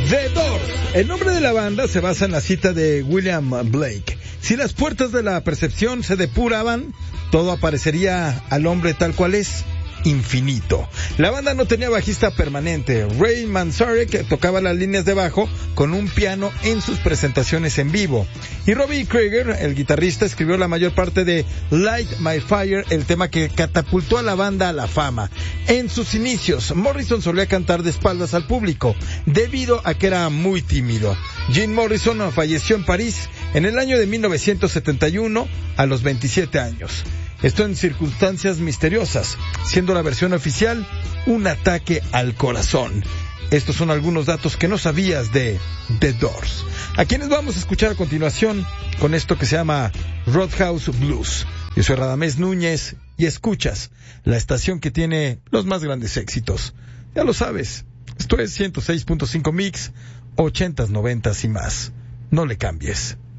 The Doors. El nombre de la banda se basa en la cita de William Blake. Si las puertas de la percepción se depuraban, todo aparecería al hombre tal cual es, infinito. La banda no tenía bajista permanente. Ray Manzarek tocaba las líneas de bajo con un piano en sus presentaciones en vivo. Y Robbie Krieger, el guitarrista, escribió la mayor parte de Light My Fire, el tema que catapultó a la banda a la fama. En sus inicios, Morrison solía cantar de espaldas al público, debido a que era muy tímido. Jim Morrison falleció en París en el año de 1971, a los 27 años. Esto en circunstancias misteriosas, siendo la versión oficial un ataque al corazón. Estos son algunos datos que no sabías de The Doors, a quienes vamos a escuchar a continuación con esto que se llama Roadhouse Blues. Yo soy Radamés Núñez y escuchas la estación que tiene los más grandes éxitos. Ya lo sabes, esto es 106.5 Mix, 80s, 90s y más. No le cambies.